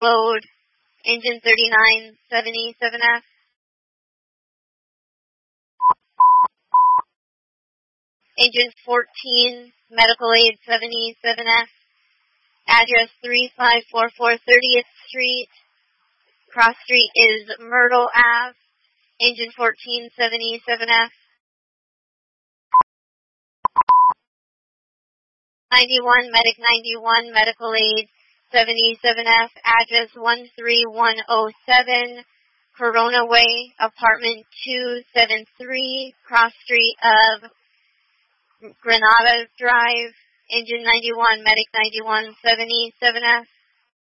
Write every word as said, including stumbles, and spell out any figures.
Load, engine thirty-nine seventy-seven F. Engine fourteen, medical aid seventy-seven F. Address three five four four thirtieth Street. Cross street is Myrtle Ave. Engine fourteen seventy-seven F. ninety-one, medic ninety-one, medical aid seventy-seven F. Address one three one oh seven, Corona Way, apartment two seventy-three, cross street of Granada Drive. Engine ninety-one, medic ninety-one, seventy-seven F.